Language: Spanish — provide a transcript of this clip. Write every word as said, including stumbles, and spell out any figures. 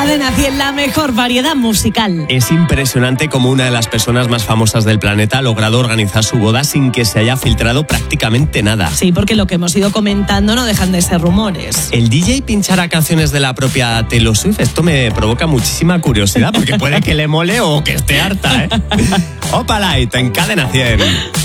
Cadena cien, la mejor variedad musical. Es impresionante cómo una de las personas más famosas del planeta ha logrado organizar su boda sin que se haya filtrado prácticamente nada. Sí, porque lo que hemos ido comentando no dejan de ser rumores. El D J pinchará canciones de la propia Taylor Swift. Esto me provoca muchísima curiosidad porque puede que le mole o que esté harta, ¿eh? Opalite en Cadena cien.